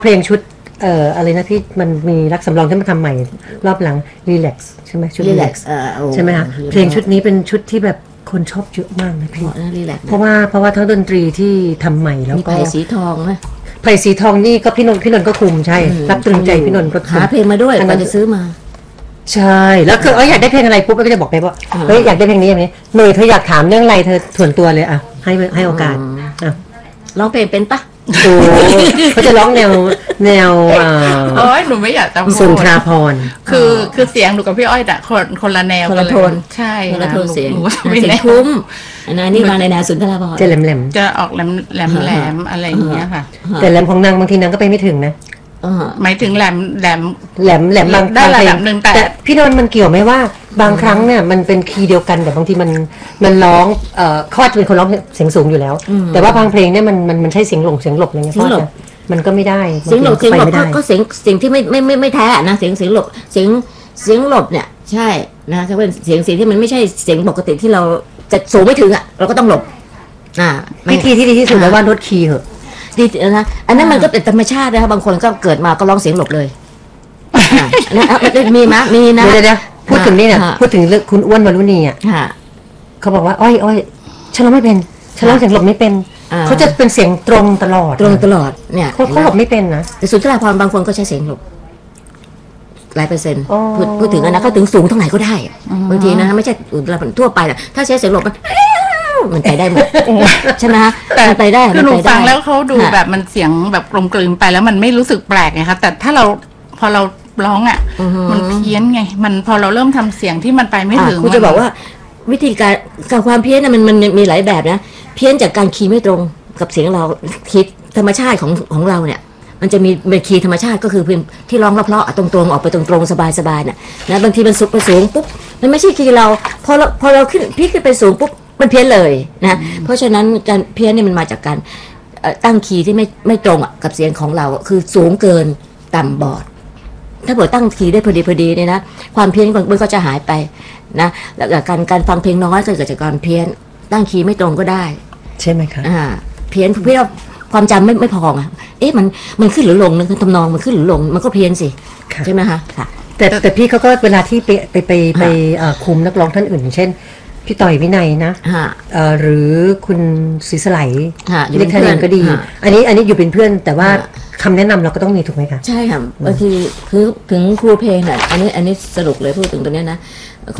เพลงชุดอะไรนะพี่มันมีรักสำรองที่มาทำใหม่รอบหลัง Relax ใช่ไหมชุด Relax ใช่ไหมคะเพลงชุดนี้เป็นชุดที่แบบคนชอบเยอะมากนะพี่เพราะว่าทั้งดนตรีที่ทำใหม่แล้วก็ไผ่สีทองนะไผ่สีทองนี่ก็พี่นนท์ก็คุมใช่รับตรึงใจพี่นนท์ก็หาเพลงมาด้วยก่อนจะซื้อมาใช่แล้วคืออยากได้เพลงอะไรปุ๊บก็จะบอกไปว่าเฮ้ยอยากได้เพลงนี้อย่างนี้เนยเธออยากถามเรื่องอะไรเธอส่วนตัวเลยอ่ะให้โอกาสอ่ะร้องเพลงเป็นปะโอ้เขาจะร้องแนวอ้อยหนูไม่อยากจะพูดสุนทราภรณ์คือเสียงหนูกับพี่อ้อยแต่คนละแนวคนละโทนใช่คนละโทนเสียงทุ้มอันนั้นนี่มาในแนวสุนทราภรณ์จะแหลมจะออกแหลมอะไรอย่างเงี้ยค่ะแต่แหลมของนางบางทีนางก็ไปไม่ถึงนะหมายถึงแหลมบางได้ระดับหนึ่งแต่พี่นนท์มันเกี่ยวไหมว่าบางครั้งเนี่ยมันเป็นคีย์เดียวกันแต่บางทีมันร้องเขาอาจจะเป็นคนร้องเสียงสูงอยู่แล้วแต่ว่าบางเพลงเนี่ยมันใช่เสียงหลงเสียงหลบอะไรเงี้ยเพราะมันก็ไม่ได้เสียงหลบก็เสียงที่ไม่แท้นะเสียงหลบเสียงหลบเนี่ยใช่นะถ้าเป็นเสียงที่มันไม่ใช่เสียงปกติที่เราจะสูงไม่ถึงอ่ะเราก็ต้องหลบวิธีที่ดีที่สุดแล้วว่าลดคีย์เหอะดีนะอันนั้นมันก็เป็นธรรมชาตินะคะบางคนก็เกิดมาก็ร้องเสียงหลบเลยนะมีมั้ยมีนะเดี๋ยวพูดถึงนี่เนี่ยพูดถึงเรื่องคุณอ้วนวรุณีอ่ะเขาบอกว่าอ้อยฉันร้องไม่เป็นฉันร้องเสียงหลบไม่เป็นเขาจะเป็นเสียงตรงตลอดเนี่ยเขาหลบไม่เป็นนะแต่สุนทราภรณ์บางคนก็ใช้เสียงหลบหลายเปอร์เซ็นต์พูดถึงนะเขาถึงสูงเท่าไหร่ก็ได้บางทีนะไม่ใช่ทั่วไปนะถ้าใช้เสียงหลบมันไปได้หมดใช่ไหมคะแต่ไปได้คือหนูฟังแล้วเขาดูแบบมันเสียงแบบกลมกลืนไปแล้วมันไม่รู้สึกแปลกไงคะแต่ถ้าพอเราร้องอ่ะมันเพี้ยนไงมันพอเราเริ่มทำเสียงที่มันไปไม่ถึงคุณจะบอกว่าวิธีการความเพี้ยนนะมันมีหลายแบบนะเพี้ยนจากการคีย์ไม่ตรงกับเสียงเราคีย์ธรรมชาติของเราเนี่ยมันจะมีคีย์ธรรมชาติก็คือที่ร้องเพราะๆตรงๆออกไปตรงๆสบายๆน่ะนะบางทีมันสุดไปสูงปุ๊บมันไม่ใช่คีย์เราพอเราขึ้นพี่ขึ้นไปสูงปุ๊บมันเพี้ยนเลยนะเพราะฉะนั้นการเพี้ยนนี่มันมาจากการตั้งคีย์ที่ไม่ตรงกับเสียงของเราคือสูงเกินต่ำบอดถ้าเกิดตั้งคีย์ได้พอดีเนี่ยนะความเพี้ยนมันก็จะหายไปนะแล้วการฟังเพลงน้อยก็เกิดจากการเพี้ยนตั้งคีย์ไม่ตรงก็ได้ใช่ไหมคะเพี้ยนเพื่อความจำไม่พอไงมันขึ้นหรือลงนึกทำนองมันขึ้นหรือลงมันก็เพี้ยนสิใช่ไหมคะแต่พี่เขาก็เวลาที่ไปคุมนักร้องท่านอื่นอย่างเช่นพี่ต่อยวินัยนะหรือคุณศรีสไลเล็กทะเลก็ดีอันนี้อยู่เป็นเพื่อนแต่ว่าคำแนะนำเราก็ต้องมีถูกไหมคะใช่ค่ะบางทีคือถึงครูเพลงอ่ะอันนี้สรุปเลยพูดถึงตรงนี้นะค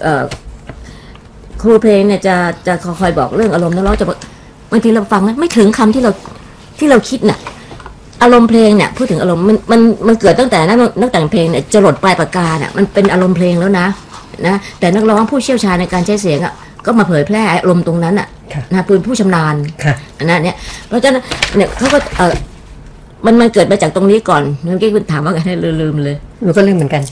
รูเพลงเนี่ยจะคอยบอกเรื่องอารมณ์นักร้องจะบางทีเราฟังไม่ถึงคำที่เราคิดน่ะอารมณ์เพลงเนี่ยพูดถึงอารมณ์มันเกิดตั้งแต่นักแต่งเพลงเนี่ยจรดปลายปากกาเนี่ยมันเป็นอารมณ์เพลงแล้วนะแต่นักร้องผู้เชี่ยวชาญในการใช้เสียงก็มาเผยแพร่อารมณ์ตรงนั้นนะเป็นผู้ชำนาญนะเนี่ยเพราะฉะนั้นเนี่ยเขาก็มันเกิดมาจากตรงนี้ก่อนเมื่อกี้คุณถามว่าไงลืมเลยหนูก็ลืมเหมือนกัน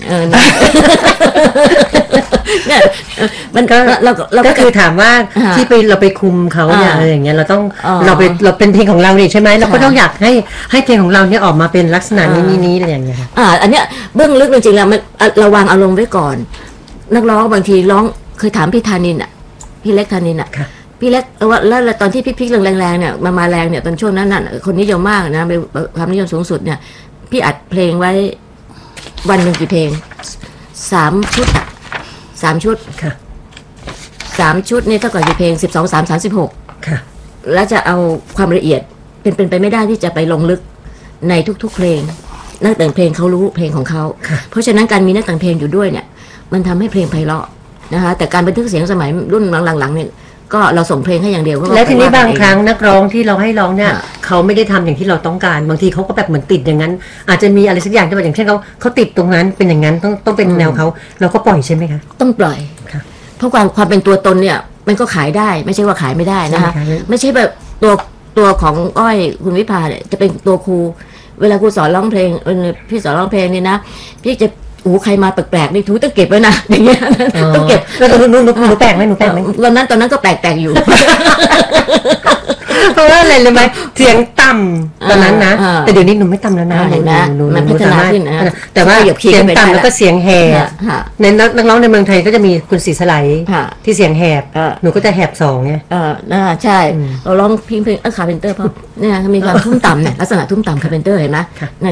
เนี่ยมันเราก็คือถามว่าที่เราไปคุมเขาเนี่ยอะไรอย่างเงี้ยเราเป็นเพลงของเราเนี่ยใช่ไหมเราก็ต้องอยากให้เพลงของเราเนี่ยออกมาเป็นลักษณะนี้อะไรอย่างเงี้ยค่ะอันเนี้ยเบื้องลึกจริงๆแล้วมันเราวางอารมณ์ไว้ก่อนนักร้องบางทีร้องเคยถามพี่ธานินพี่เล็กธานินพี่เล็กว่าแล้วตอนที่พี่แรงๆเนี่ยมาแรงเนี่ยตอนช่วงนั้นน่ะคนนิยมมากนะเป็นความนิยมสูงสุดเนี่ยพี่อัดเพลงไว้วันหนึ่งกี่เพลง3 ชุด3 ชุดค่ะ 3 ชุดนี่เท่ากับกี่เพลง12 3 36 ค่ะแล้วจะเอาความละเอียดเป็นไปไม่ได้ที่จะไปลงลึกในทุกๆเพลงนักแต่งเพลงเขารู้เพลงของเขาเพราะฉะนั้นการมีนักแต่งเพลงอยู่ด้วยเนี่ยมันทำให้เพลงไพเราะนะคะแต่การบันทึกเสียงสมัยรุ่นหลังๆเนี่ยก็เราส่งเพลงให้อย่างเดียวแล้วทีนี้บางครั้งนักร้องที่เราให้ร้องเนี่ยเขาไม่ได้ทำอย่างที่เราต้องการบางทีเขาก็แบบเหมือนติดอย่างนั้นอาจจะมีอะไรสักอย่างที่แบบอย่างเช่นเขาติดตรงนั้นเป็นอย่างนั้นต้องเป็นแนวเขาเราก็ปล่อยใช่ไหมคะต้องปล่อยเพราะความเป็นตัวตนเนี่ยมันก็ขายได้ไม่ใช่ว่าขายไม่ได้นะคะไม่ใช่แบบตัวของอ้อยคุณวิภาเนี่ยจะเป็นตัวครูเวลาครูสอนร้องเพลงพี่สอนร้องเพลงเนี่ยนะพี่จะโอ้ใครมาแปลกๆนี่ทูต้องเก็บไว้นะอย่างเงี้ยต้องเก็บแล้วหนูแปลกไหมหนูแปลกไหมตอนนั้นก็แปลกๆอยู่เพราะว่าอะไรรู้ไหมเสียงต่ำตอนนั้นนะแต่เดี๋ยวนี้หนูไม่ต่ำแล้วนะเห็นไหมหนูมันพัฒนาขึ้นนะแต่ว่าขยับคีย์เสียงขึ้นไปได้ต่ำแล้วก็เสียงแหบค่ะในนักร้องในเมืองไทยก็จะมีคุณศรีสไลด์ค่ะที่เสียงแหบหนูก็จะแหบสองไงใช่เราร้องเพลงคาร์เพนเตอร์เพราะเนี่ยมีความทุ่มต่ำเนี่ยลักษณะทุ่มต่ำคาร์เพนเตอร์เห็นไหม